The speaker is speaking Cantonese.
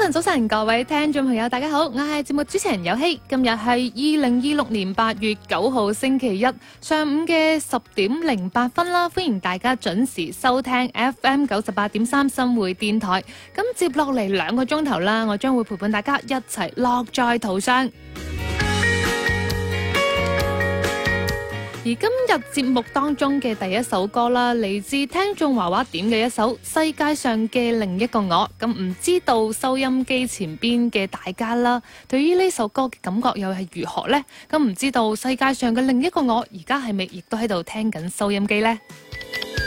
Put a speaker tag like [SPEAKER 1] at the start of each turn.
[SPEAKER 1] 早晨，各位聽眾朋友，大家好，我係節目主持人有希。今日係2026年8月9號星期一上午嘅10點08分啦，歡迎大家準時收聽 FM 98.3新匯電台。咁接落嚟2個鐘頭啦，我將會陪伴大家一齊樂在途上。而今日節目當中嘅第一首歌啦，嚟自聽眾華華點嘅一首《世界上嘅另一個我》。咁唔知道收音機前邊嘅大家啦，對於呢首歌嘅感覺又係如何呢？咁唔知道世界上嘅另一個我，而家係咪亦都喺度聽緊收音機呢？